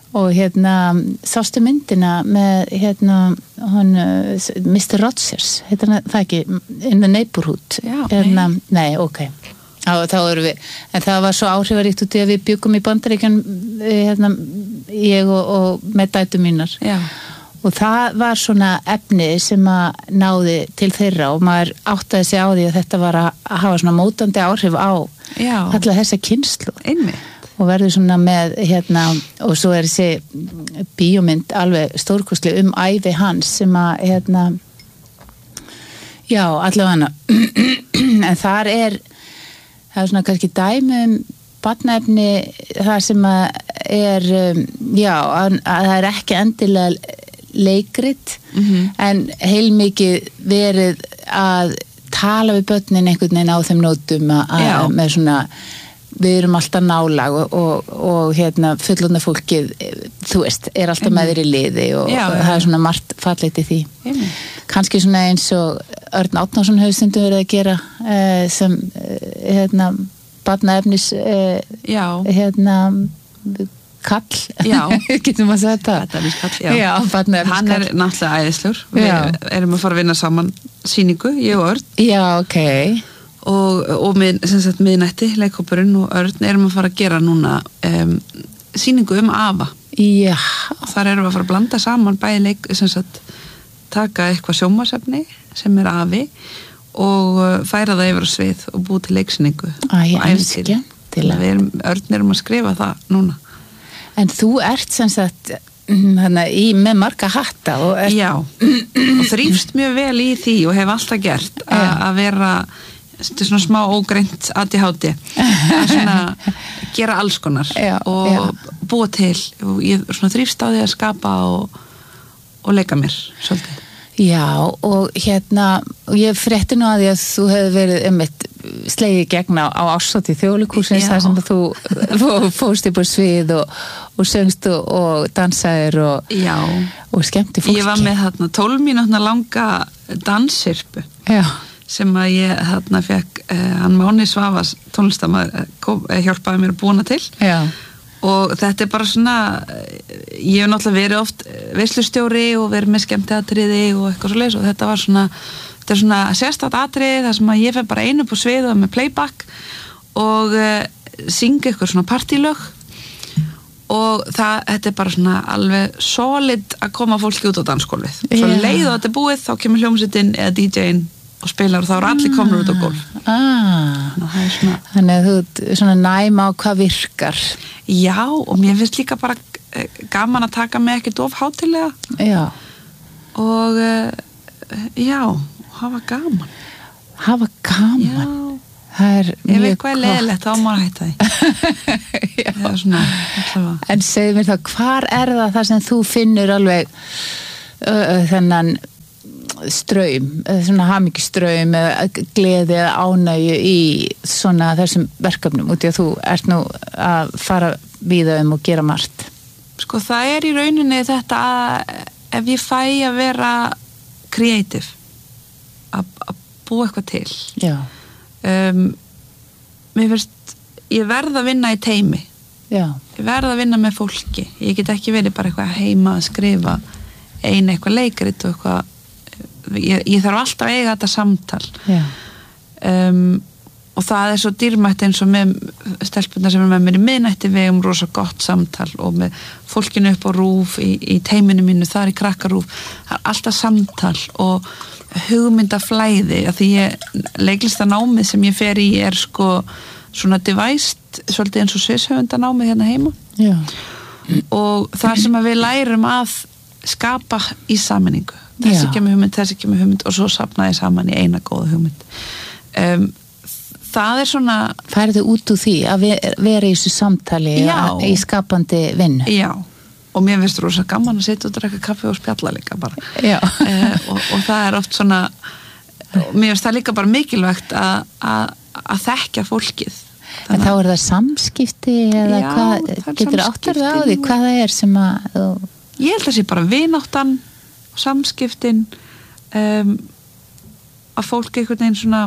og hérna sástu myndina með hérna hann, mister Rogers heitir það ekki, In the Neighborhood Já, hérna, nei. nei, ok Já, þá erum við, en það var svo áhrifaríkt út í að við byggum í Bandaríkjun hérna, ég og, og með dætur mínar Já. og það var svona efni sem að náði til þeirra og maður áttaði sig á því að þetta var að hafa svona mótandi áhrif á Já. alla þessa kynslu Einmitt. og verður svona með hérna og svo er þessi bíómynd alveg stórkostli um ævi hans sem að hérna já, allavega en þar er það er svona kannski dæmi um barnaefni það sem að er já, að, að það er ekki endilega leikrit mm-hmm. en heilmikið verið að tala við börnin einhvern veginn á þeim nótum að, að með svona við erum alltaf nálag og, og, og hérna fullorðna fólkið þú veist, er alltaf með þér í liði og, já, og það er svona margt fallegt í því Einmitt. Kannski svona eins og Örn Árnason hefur stundum verið að gera eh, sem eh, hérna barnaefnis eh, hérna kall já. getum að segja þetta Barnaefniskall, já. Já, barnaefniskall. Hann er náttúrulega æðislegur við erum að fara að vinna saman sýningu, ég og Örn já, ok og, og með, sem sagt, miðnætti, leikhópurinn og Örn erum að fara að gera núna um, sýningu um afa já þar erum við að fara að blanda saman bæði leik, sem sagt taka eitthvað sjónvarpsefni sem er afi og færa það yfir á svið og búið til leiksýningu Æ, ég elska til að við erum, Örn erum að skrifa það núna en þú ert sem sagt hana, í, með marga hatta og ert... já, og þrífst mjög vel í því og hef alltaf gert að vera svona smá ógreint A D H D að svona gera alls konar já, og já. búa til og ég svona þrífst á því að skapa og, og leika mér svolítið Já, og hérna og ég frétti nú að því að þú hefði verið um eitt slegið gegn á, á árshátíð Þjóðleikhússins þar sem þú, þú fóst upp á svið og, og söngst og, og dansaðir og, og skemmti fólki. Ég var með þarna tólf mínútna langa danssirpu Já. Sem að ég þarna fekk eh, hann Máni Svavas tónlistarmaður eh, hjálpaði mér að búna til. Já. Og þetta er bara svona ég hef náttúrulega verið oft veislustjóri og verið með skemmtiatriði og eitthvað svoleiðis og þetta var svona þetta er svona sérstakt atriði þar sem að ég fer bara einu upp á svið og með playback og uh, synga eitthvað svona partylög og það, þetta er bara svona alveg solid að koma fólki út á dansgólfið svo yeah. leið og þetta er búið þá kemur hljómsveitin eða D J-in og spilar og þá eru allir komnur út á gólf ah. Þannig að þú svona næma á hvað virkar Já, og mér finnst líka bara gaman að taka mig ekkert of hátilega Já og uh, já, hafa gaman Hafa gaman Já Það er Ef mjög eitthvað er leiðilegt, þá má að hætta því Það er svona allavega. En segðu mér þá, hvar er það þar sem þú finnur alveg uh, þennan straum, svona hamingjustraum eða gleði eða ánægju í svona þessum verkefnum út í að þú ert nú að fara víða um og gera margt Sko það er í rauninni þetta að ef ég fæ að vera creative að, að búa eitthvað til Já um, mér finnst ég verð að vinna í teimi Já ég verð að vinna með fólki ég get ekki verið bara eitthvað heima að skrifa einu eitthvað leikrit og eitthvað Ég, ég þarf alltaf að eiga þetta samtal um, og það er svo dýrmætt eins og með stelpunar sem er með mér í miðnætti við um rosa gott samtal og með fólkinu upp á rúf í, í teiminu mínu, það er í krakkarúf það er alltaf samtal og hugmyndaflæði að því ég, leiklistanámið sem ég fer í er sko svona devæst svolítið eins og sviðshöfundanámið hérna heima Já. og það sem að við lærum að skapa í sammenningu þessi kemur hugmynd, þessi kemur hugmynd og svo safnaði saman í eina góða hugmynd um, það er svona færðu út úr því að vera í þessu samtali að, í skapandi vinnu já, og mér finnst rosa gaman að sitja og drekka kaffi og spjalla líka bara uh, og, og það er oft svona mér finnst það líka bara mikilvægt að, að, að þekkja fólkið Þannig en þá er það samskipti eða já, hvað, getur áttur það á því hvað það er sem að þú... ég held að það sé bara vináttan samskiptin um, að fólk einhvern veginn svona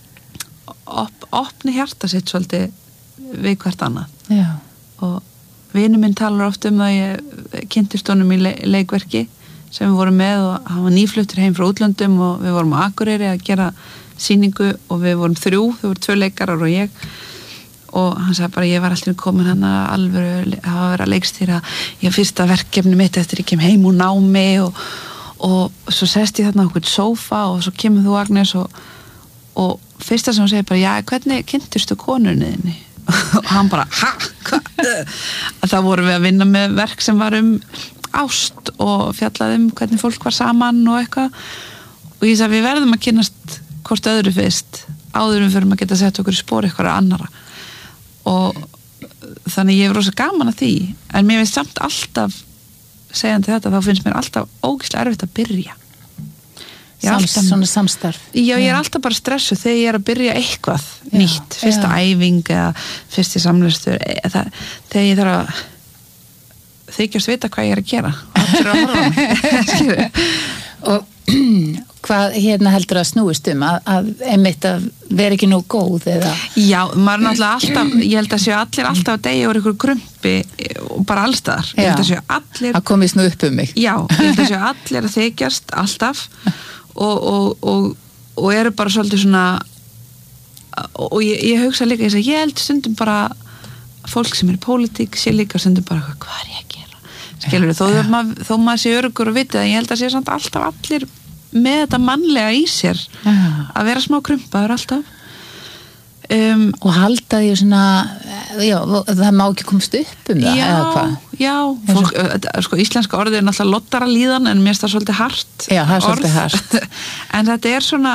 op, opni hjarta sitt svolítið við hvert annað Já. og vinur minn talar oft um að ég kynntist honum í le leikverki sem við vorum með og hann var nýfluttur heim frá útlöndum og við vorum á Akureyri að gera sýningu og við vorum þrjú, þau voru tvö leikarar og ég og hann sagði bara ég var alltaf komin hann að alveg hafa verið að leikstýra ég fyrsta verkefni mitt eftir ég kem heim úr námi og, og svo sest ég þarna á okkur sófa og svo kemur þú Agnes og, og fyrsta sem hún segir bara já, hvernig kynntistu konunni þinni? Og hann bara, ha? Hvað? Það vorum við að vinna með verk sem var um ást og fjallaði um hvernig fólk var saman og eitthvað og ég sagði við verðum að kynnast hvort öðru fyrst áðurum fyrir að geta sett okkur í spór eitthvað annara og þannig ég er rosa gaman að því en mér finnst samt alltaf segjandi þetta, þá finnst mér alltaf ógeðslega erfitt að byrja Sams, alltaf, svona samstarf já, ég er alltaf bara stressuð þegar ég er að byrja eitthvað já, nýtt, fyrsta já. æfing eða fyrsti samlæstur þegar ég þarf að þykjast vita hvað ég er að gera og, að og hvað hérna heldur að snúist um að, að einmitt að vera ekki nú góð eða já, maður er náttúrulega alltaf ég held að séu allir alltaf að deyja úr ykkur grumpi og bara allstaðar ég held að séu allir að komist nú upp um mig já, ég held að séu allir að þykjast alltaf og, og, og, og eru bara svolítið svona og, og ég, ég hugsa líka ég, ég held stundum bara fólk sem er í pólitík sé líka stundum bara hvað er ég að gera skilur þó, ja. mað, þó maður sé öruggur og vitið ég held að sé samt alltaf allir með þetta mannlega í sér ja. að vera smá krumpaður alltaf um, og halda því svona já, það má ekki komast upp um það já, eða hvað já, fólk, sko, íslenska orðið er náttúrulega lottara líðan en mér finnst það svolítið hart já, það er svolítið hart en þetta er svona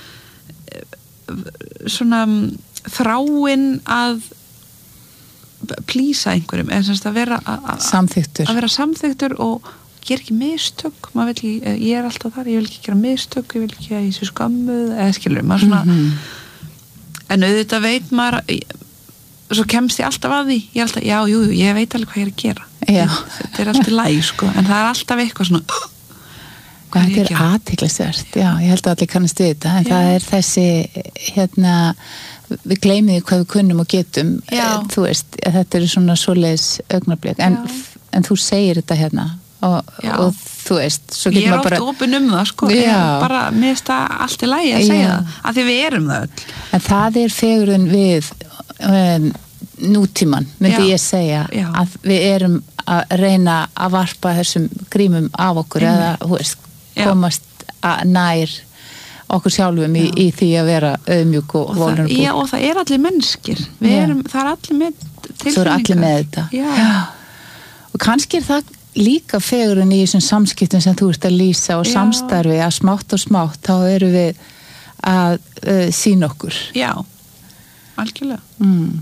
svona þráin að plýsa einhverjum eða semst að vera samþyktur að vera samþyktur og gera ekki mistök maður vil ekki, ég er alltaf þar ég vil ekki gera mistök, ég vil ekki að ég sé skammuð eða skilur, maður svona mm -hmm. en auðvitað veit maður svo kemst ég alltaf að því ég er alltaf, já, jú, jú, ég veit alveg hvað ég er að gera já. þetta er alltaf læg, sko en það er alltaf eitthvað svona hvað þetta er athyglisvert, já, ég held að allir kannast við þetta, en já. það er þessi hérna við gleymum því hvað við kunnum og getum já. þú veist, þetta eru svona svoleiðis augnablik, en, en þú segir þetta hérna og, og þú veist, svo getur maður bara ég er oft opin um það, sko bara, mér finnst það allt í lagi að segja já. það af því við erum það öll en það er fegurðin við um, nútíman, myndi já. ég segja já. að við erum að reyna að varpa þessum grímum af okkur mm. eða, þú veist, komast að nær okkur sjálfum í, í því að vera auðmjúk og vulnerable. Já, og það er allir mennskir. Við erum, það er allir með tilfinningar. Svo er allir með þetta. Já. Já. Og kannski er það líka fegurinn í þessum samskiptum sem þú ert að lýsa og Já. samstarfi að smátt og smátt, þá eru við að uh, sýna okkur. Já, algjörlega. Mm.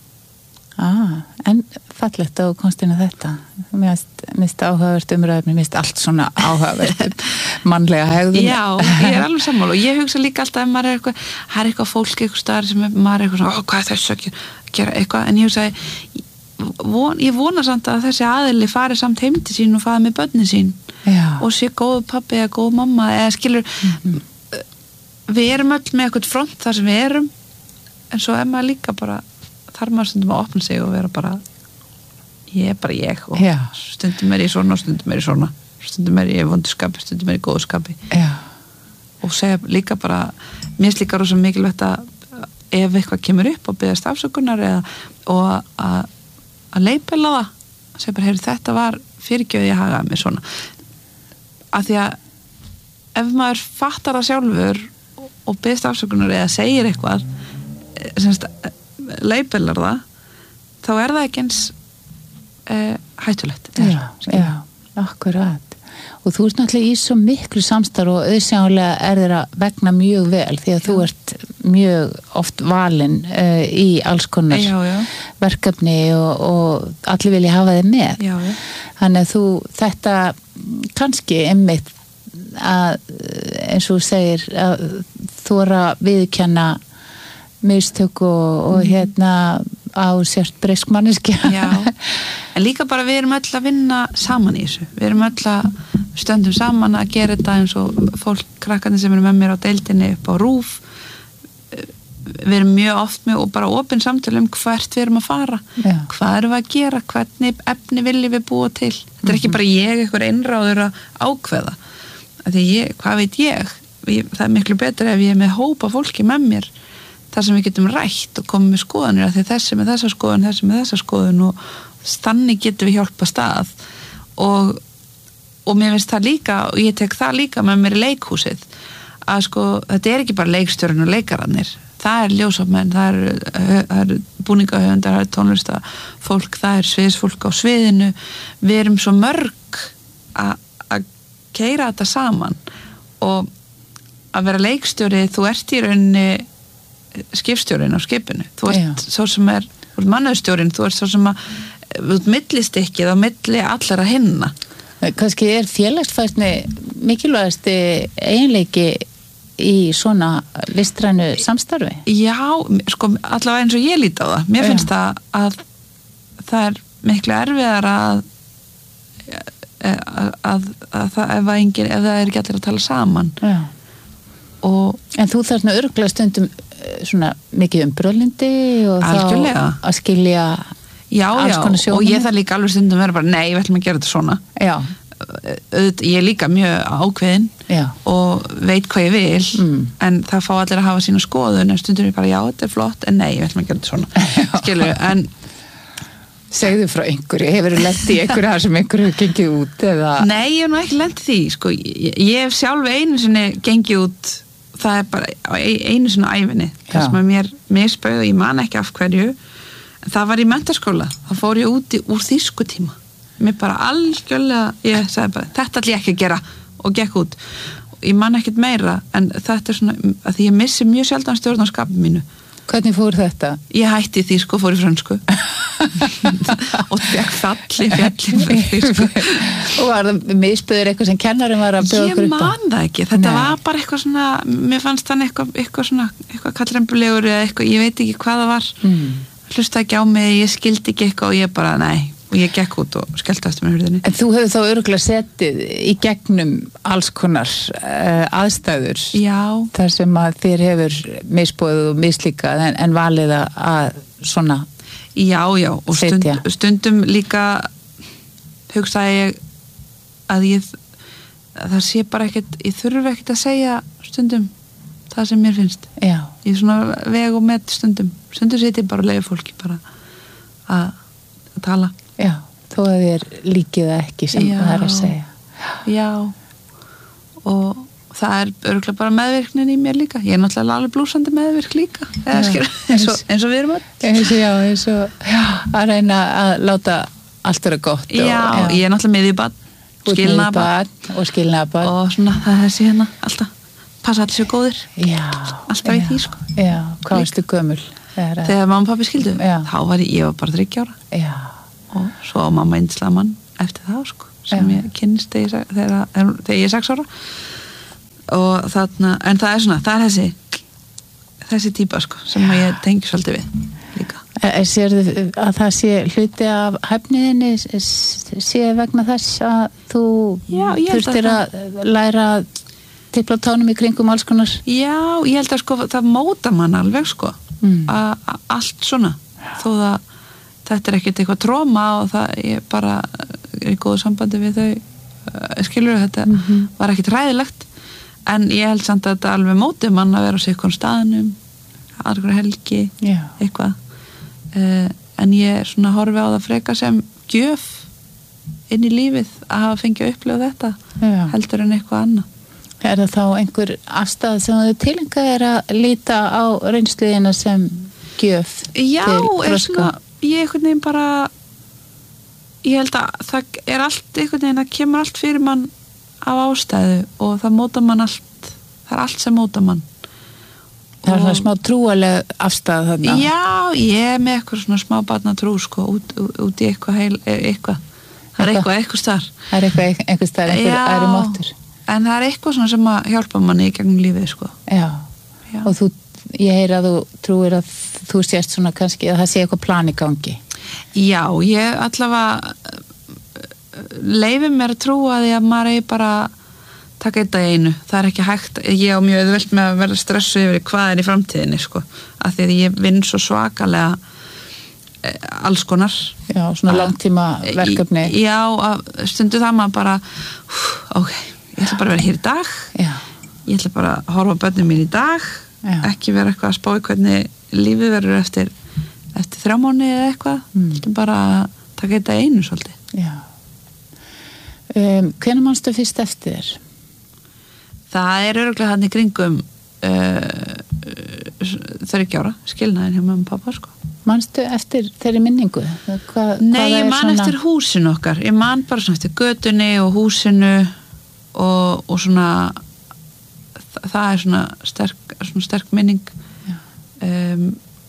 Ah, en fallegt að komst inn á þetta. Mér finnst áhugavert umræðum, mér finnst allt svona áhugavert mannlega hegðun. Já, ég er alveg sammála og ég hugsa líka alltaf ef maður er eitthvað, það er eitthvað fólk eitthvað staðar sem er, maður er eitthvað svona, ó, hvað er þessu að gera eitthvað, en ég hugsa von, ég vona samt að þessi aðili fari samt heim til sín og fari með börnin sín Já. og sé góð pappi eða góð mamma eða skilur, mm-hmm. við erum öll með eitthvað front þar sem við erum, en svo er maður líka bara þarf maður stundum að opna sig og vera bara ég er bara ég og Já. stundum er ég svona og stundum er ég svona stundum er ég í vonduskapi, stundum er ég í góðskapi Já. og segja líka bara mér slíkar rosa mikilvægt að ef eitthvað kemur upp og biðast afsökunar eða, og að að leipela það segja bara, heyrðu, þetta var fyrirgjöð ég hagaði mig svona af því að ef maður fattar það sjálfur og biðast afsökunar eða segir eitthvað semst leipelar það þá er það ekki eins uh, hættulegt já, já, akkurat og þú ert náttúrulega í svo miklu samstarf og auðsjálega er þeirra vegna mjög vel því að já. Þú ert mjög oft valinn uh, í alls konar já, já. verkefni og, og allir vilja hafa þig með já, já. Þannig að þú þetta kannski einmitt að eins og þú segir að þóra viðurkenna mistök og, og mm. hérna á sért breysk manneskja. Já, en líka bara við erum öll að vinna saman í þessu. Við erum öll að stöndum saman að gera þetta eins og fólk, krakkarnir sem eru með mér á deildinni upp á RÚV, við erum mjög oft með og bara opin samtölu um hvert við erum að fara Já. hvað erum við að gera, hvernig efni viljum við búa til, þetta er ekki bara ég eitthvað einráður að ákveða að því ég, hvað veit ég, ég það er miklu betur ef ég er með hópa fólki með mér þar sem við getum rætt og komum með skoðanir að því þessi með þessa skoðun, þessi með þessa skoðun og þannig getum við hjálpa stað og, og mér finnst það líka og ég tek það líka með mér í leikhúsið að sko, þetta er ekki bara leikstjórinn og leikararnir, það er ljósafmenn það er, það er búningahöfundar það er tónlistafólk, það er sviðsfólk á sviðinu, við erum svo mörg að keyra þetta saman og að vera leikstjóri, þú ert í rauninni skipstjórinn á skipinu þú ert svo sem er, þú ert mannauðstjórinn þú ert svo sem að, þú ert millistykkið á milli allara hinna kannski er félagsfærni mikilvægasti eiginleiki í svona listrænu samstarfi já, sko allavega eins og ég líti á það mér já. finnst það að það er miklu erfiðar að að, að, að það ef, engin, ef það er ekki allir að tala saman já. Og, en þú þarf svona örgulega stundum svona mikið umbrölindi og algjörlega. Þá að skilja já, alls já, konar sjónarmið. og ég þarf líka alveg stundum að vera bara, nei, við ætlum að gera þetta svona já. ég er líka mjög ákveðin já. og veit hvað ég vil mm. en það fá allir að hafa sína skoðun en stundum ég bara, já, þetta er flott, en nei, við ætlum að gera þetta svona skilur, en segðu frá einhverju, hefur þú lent í einhverju þar sem einhverju hefur gengið út eða nei, ég hef nú ekki lent í því sko, ég, ég hef sjálf einu sinni gengið út það er bara einu svona æfinni það sem að mér misbauð og ég man ekki af hverju það var í menntaskóla þá fór ég út í, úr þýskutíma mér bara algjörlega ég sagði bara, þetta ætla ég ekki að gera og gekk út og ég man ekkert meira en þetta er svona, að því ég missi mjög sjaldan stjórn á skapinu mínu hvernig fór þetta? Ég hætti þýsku og fór í frönsku og fekk falli fjalli þýsku og var það misbauður eitthvað sem kennarum var að bjóða okkur upp á? Ég man það ekki, þetta Nei. var bara eitthvað svona mér fannst þannig eitthvað, eitthvað svona eitthvað kallrembulegur eða eitthvað, ég veit ekki hvað það var mm. hlusta ekki á mig, ég skildi ekki eitthvað og ég bara, nei og ég gekk út og skellti aftur með hurðinni. En þú hefur þá örugglega setið í gegnum alls konar uh, aðstæður já. Þar sem að þér hefur misbúið og mislíkað en, en valið að svona já, já, og stund, stundum líka hugsaði ég að ég að það sé bara ekkert, ég þurfi ekkert að segja stundum það sem mér finnst já. Í svona veg og með stundum stundum seti bara og leiði fólki bara að, að tala já, þó að þér líkið það ekki sem já. Það er að segja já og það er örgulega bara meðvirknin í mér líka ég er náttúrulega alveg blúsandi meðvirk líka eða skil, eins, og, eins og við erum öll eins og já, eins og já, að reyna að láta allt vera gott já, og, já. Ég er náttúrulega miðjubarn skilnaðarbarn og skilnaðarbarn og svona það er þessi hérna alltaf passa allir sér góðir já, alltaf já, í því sko já, hvað varstu gömul þegar, þegar mamma og pappi skildu já. Þá var ég, ég var bara þriggja ára já. Og svo á mamma einslega mann eftir það sko sem já. Ég kynnist þegar, þegar, þegar ég er sex ára og þarna, en það er svona það er þessi þessi típa sko sem já. Ég tengi svolítið við líka. Sérðu að það sé hluti af hæfniðinni sé vegna þess að þú já, þurftir að, að læra tipla tánum í kringum alls konar já, ég held að sko það móta mann alveg sko mm. að allt svona þó það þetta er ekkert eitthvað tróma og það ég bara er í góðu sambandi við þau skilur þetta mm -hmm. var ekkert ræðilegt en ég held samt að þetta alveg móti mann að vera á sikkur staðnum aðra helgi yeah. eitthvað uh, en ég er svona horfi á það freka sem gjöf inn í lífið að hafa fengið að upplifa þetta yeah. heldur en eitthvað annað Er það þá einhver afstæð sem þú tilengað er að líta á reynsluðina sem gjöf já, til er svona ég einhvern veginn bara ég held að það er allt einhvern veginn að kemur allt fyrir mann af ástæðu og það móta mann allt það er allt sem móta mann það er svona smá trúaleg afstæð þarna já, ég er með eitthvað svona smá barna trú sko, út, út í eitthvað heil, eitthvað það er eitthvað eitthvað starf það er eitthvað eitthvað starf, einhver aðri móttur en það er eitthvað svona sem að hjálpa manni í gegnum lífið sko já, já. Og þú, ég heyr að þú trúir að þú sést svona kannski að það sé eitthvað plan í gangi já, ég allavega leifi mér að trúa því að maður er bara taka eitt að einu, það er ekki hægt ég á mjög auðvelt með að vera stressu yfir hvað er í framtíðinni sko, af því að ég vinn svo svakalega e, alls konar já, svona langtíma verkefni já, að stundu það maður bara hú, ok, ég ætla bara að vera hér í dag já. Ég ætla bara að horfa á börnum mín í dag já. Ekki vera eitthvað að spá í hvernig lífið verður eftir eftir þrjá mánuði eða eitthvað mm. ætla bara að taka eitt að einu svolítið já um, hvenær manstu fyrst eftir þér? Það er örugglega hann í kringum uh, þriggja ára skilnaðin hjá mamma og pappa sko. Manstu eftir þeirri minningu? Hva, Nei, ég man svona... eftir húsinu okkar ég man bara svona eftir götunni og húsinu og, og svona það, það er svona sterk, svona sterk minning um,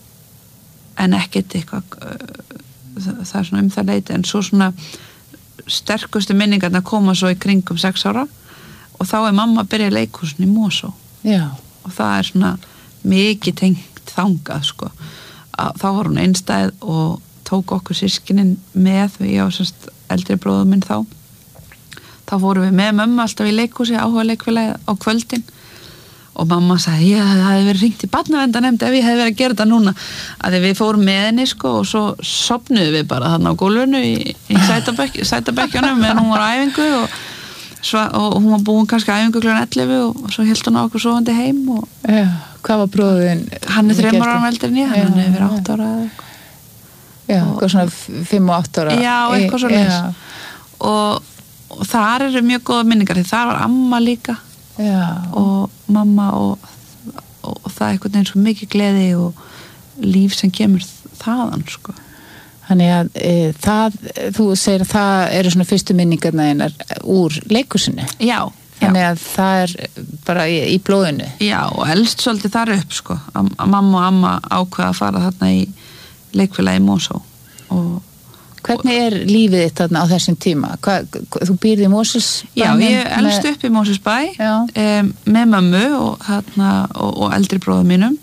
en ekkert eitthvað uh, það, það er svona um það leiti en svo svona sterkustu minningarna koma svo í kringum sex ára og þá er mamma að byrja í leikhúsinu í Mosó já. Og það er svona mikið tengt þangað sko að, þá var hún einstæð og tók okkur systkinin með ég og semst eldri bróður minn þá þá fórum við með mömmu alltaf í leikhúsi áhuga leikfélagi á kvöldin og mamma sagði, ég það hefði verið hringt í barnavernanemnd ef ég hefði verið að gera þetta núna að við fórum með henni sko og svo sofnuðum við bara þarna á gólfinu í, í sætabekkjunum meðan hún var á æfingu og, sva, og hún var búin kannski á æfingu klukkan ellefu og svo hélt hún á okkur sofandi heim og já, hvað var bróðin? Hann er þremur ára eldri en ég, hann er yfir átt ára eða eitthvað já, eitthvað svona fimm og átt ára já, eitthvað svo leys og, og þar eru mjög góða minningar því þar var amma líka já. Og mamma og, og, og það er eitthvað eins og mikið gleði og líf sem kemur þaðan sko. Þannig að e, það, þú segir að það eru svona fyrstu minningarna einar úr leikhúsinu já, þannig já. Að það er bara í, í blóðinu já og elst svolítið þar upp sko að, að mamma og amma ákveða að fara þarna í leikfélagi Mosó og hvernig er lífið þitt þarna á þessum tíma? Hva, þú býrði í Mosfellsbæ? Já, ég elst upp í Mosfellsbæ um, með mömmu og, þarna, og, og eldri bróðum mínum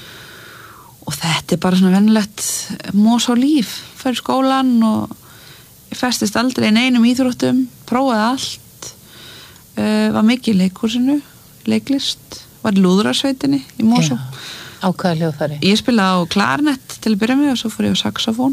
og þetta er bara svona venjulegt Mosó líf, fyrir skólan og ég festist aldrei í neinum íþróttum, prófaði allt uh, var mikið í leikhúsinu leiklist, var í lúðrasveitinni í Mosó. Á hvaða hljóðfæri? Ég spilaði á klarnett til að byrja með og svo fór ég á saxofón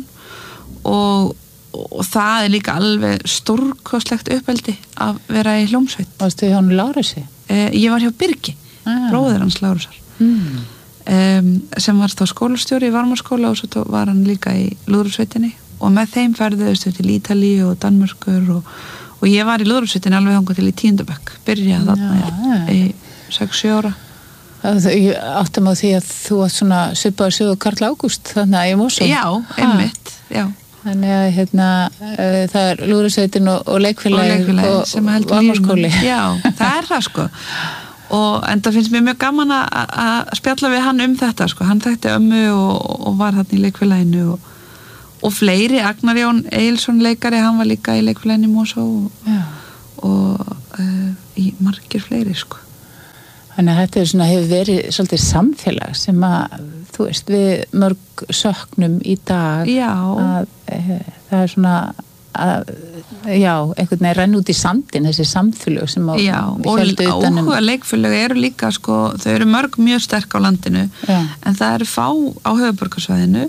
og og það er líka alveg stórkostlegt uppeldi að vera í hljómsveit. Varstu hjá hann Lárusi? Eh, ég var hjá Birgi, ah. bróðir hans Lárusar mm. um, sem var þá skólastjóri í Varmarskóla og svo var hann líka í lúðrasveitinni og með þeim ferðuðust við til Ítalíu og Danmörkur og, og ég var í lúðrasveitinni alveg þangað til í tíundabekk byrjaði þarna ja. í sex sjö ára. Ég áttum á því að þú átt svona svipaður sögu Karl Ágúst þannig að ég mósum. Já, einmitt, já. Þannig að hérna, uh, það er lúðrasveitin og, og leikfélagi og, og Varmarskóli. Já, það er það sko. Og en það finnst mér mjög gaman að spjalla við hann um þetta sko. Hann þekkti ömmu og, og var þarna í leikfélaginu og, og fleiri, Agnar Jón Egilsson leikari, hann var líka í leikfélaginu í Mosó og, og uh, í margir fleiri sko. Þannig að þetta er svona, hefur verið svolítið samfélag sem að, þú veist, við mörg söknum í dag já. Að e, það er svona að, já, einhvern veginn renn út í sandin þessi samfélag sem á já, og áhuga leikfélög eru líka sko, þau eru mörg mjög sterk á landinu já. En það eru fá á höfuðborgarsvæðinu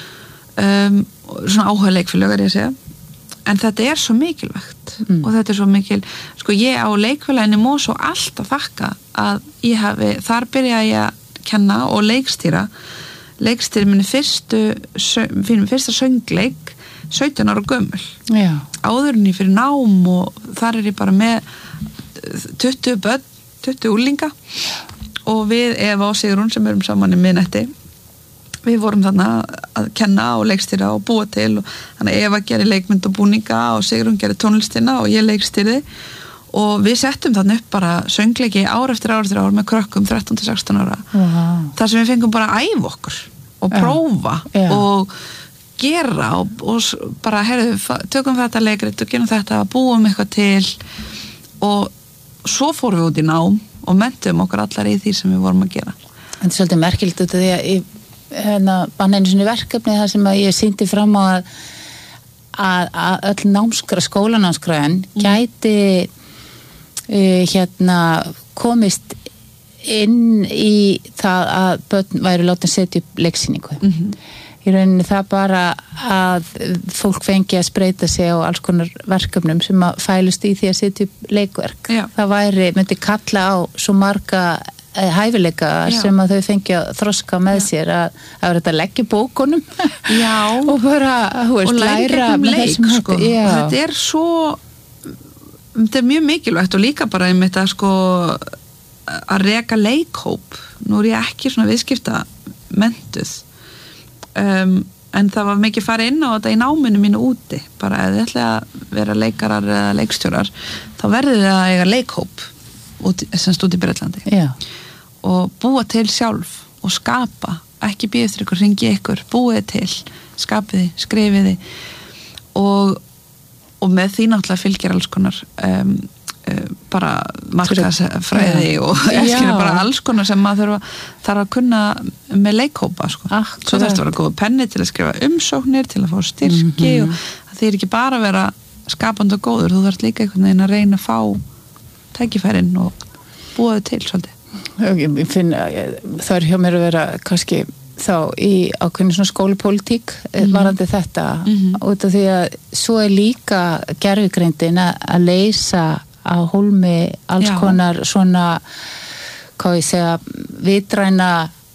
um, svona áhuga leikfélög er ég að segja en þetta er svo mikilvægt mm. og þetta er svo mikil, sko ég á leikfélaginu Mosó allt að þakka að ég hafi, þar byrjaði ég að kenna og leikstýra leikstýri minni fyrstu fyrir fyrsta söngleik sautján ára gömul já. Áðurinn ég fyrir nám og þar er ég bara með tuttugu börn, tuttugu úlinga og við Eva og Sigrún sem erum saman í miðnætti við vorum þarna að kenna og leikstýra og búa til og þannig að Eva gerir leikmynd og búninga og Sigrún gerir tónlistina og ég leikstýrði og við settum þarna upp bara söngleiki ár eftir ár eftir ár með krökkum þrettán til sextán ára wow. þar sem við fengum bara að æfa okkur og ja. prófa ja. og gera og, og bara heyrðu, tökum þetta leikrit og gerum þetta, búum eitthvað til og svo fórum við út í nám og mentum okkur allar í því sem við vorum að gera. Þetta er svolítið merkilt út af því að ég hérna, bara einu svona verkefni þar sem að ég sýndi fram á að að, að öll námskra, skólanámskræðin gæti uh, hérna komist inn í það að börn væru látin setja upp leiksýningu. Mm-hmm. Í rauninni það bara að fólk fengi að spreita sig á alls konar verkefnum sem að fælust í því að setja upp leikverk. Já. Það væri, myndi kalla á svo marga hæfileika Já. Sem að þau fengi að þroska með Já. Sér að það verður að leggja bókunum og bara, þú veist, læra með þessum hætti. Sko. Þetta er svo, þetta er mjög mikilvægt og líka bara um þetta sko að reka leikhóp. Nú er ég ekki svona viðskipta mentuð. Um, en það var mikið farið inn á þetta í náminu mínu úti bara ef þið ætla að vera leikarar eða leikstjórar þá verður þið að eiga leikhóp út, semst út í Bretlandi Já. Og búa til sjálf og skapa, ekki býða eftir ykkur, ringi ykkur búið til, skapiði, skrifiði og, og með því náttúrulega fylgir alls konar um, bara markaðsfræði og ekki bara alls konar sem maður þarf, þarf að kunna með leikhópa sko. ah, svo þarf þetta að vera góð penni til að skrifa umsóknir til að fá styrki mm-hmm. og það er ekki bara að vera skapandi og góður, þú þarf líka einhvern veginn að reyna að fá tækifærin og búa þau til svolítið. Ég finn að það er hjá mér að vera kannski þá í ákveðinu svona skólapólitík mm-hmm. varandi þetta mm-hmm. út af því að svo er líka gervigreindin að leysa á hólmi alls Já. Konar svona hvað ég segja vitræna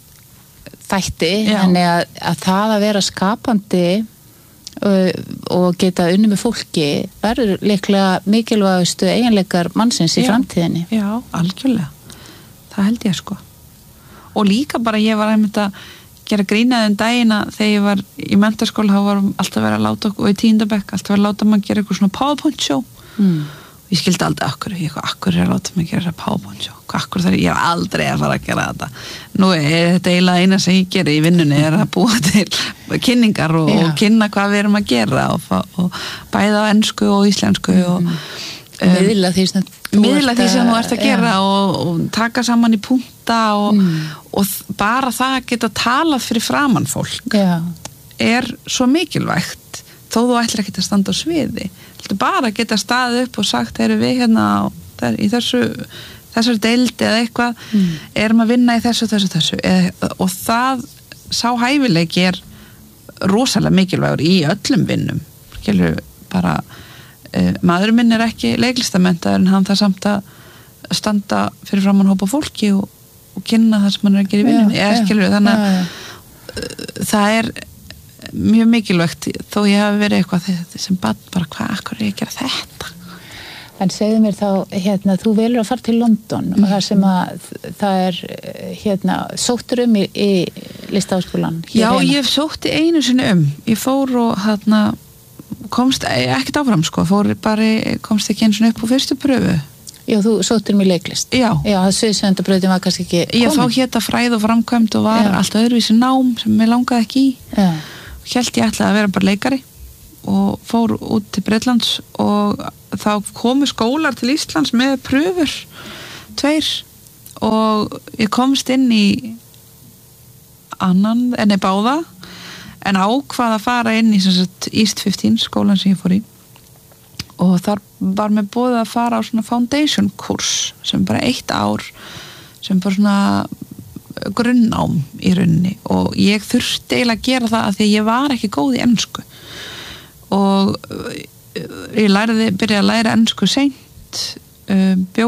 þætti þannig að, að það að vera skapandi og, og geta unni með fólki verður líklega mikilvægustu eiginleikar mannsins í Já. Framtíðinni. Já, algjörlega. Það held ég sko. Og líka bara ég var einmitt að gera grínaði um dagina þegar ég var í menntaskóla þá var alltaf verið að láta okkur og í tíundabekk alltaf verið að láta maður gera eitthvað svona PowerPoint show. Mm. Ég skildi aldrei akkur, ég akkur er að láta mig gera PowerPoint show, akkur þar ég er aldrei að fara að gera þetta. Nú er þetta eiginlega eina sem ég gera í vinnunni er að búa til kynningar og, og kynna hvað við erum að gera og, og bæða á ensku og íslensku mm. og um, miðla því sem þú miðla því sem þú ert að gera og, og taka saman í punta og, mm. og bara það að geta talað fyrir framan fólk Já. Er svo mikilvægt þó þú ætlir ekki að standa á sviði. Þú bara geta staðið upp og sagt erum við hérna þar, í þessu þessar deildi eða eitthvað mm. erum að vinna í þessu, þessu, þessu Eð, og það sá hæfileiki er rosalega mikilvægur í öllum vinnum skilur bara uh, maður minn er ekki leiklistamenntaður en hann það samt að standa fyrir framan hópa fólki og, og kynna það sem hann er að gera í vinnunni eða skilur þannig að ja, ja. Það er mjög mikilvægt þó ég hafi verið eitthvað sem bann bara hvað, akkur er ég að gera þetta En segðu mér þá, hérna, þú velur að fara til London mm. og það sem að það er, hérna, sóttur um í, í listaháskólan Já, heima. Ég sótti einu sinni um ég fór og hérna komst ekkert áfram sko, fór bara komst ekki einu sinni upp á fyrstu pröfu Já, þú sóttir um í leiklist Já, Já það sviðsöndabrautin var kannski ekki komin Já, þá hétta fræð og framkvæmd og var Já. Allt öðruvísi nám sem mér langaði ekki í Já Hélt ég ætlaði að vera bara leikari og fór út til Bretlands og þá komu skólar til Íslands með pröfur tveir og ég komst inn í annan, enni báða en ákvað að fara inn í sagt, East fimmtán skólan sem ég fór í og þar var mér boðið að fara á svona foundation kurs sem bara eitt ár sem bara svona grunnám í rauninni og ég þurfti eiginlega að gera það af því að ég var ekki góð í ensku og ég læriði, byrjaði að læra ensku seint bjó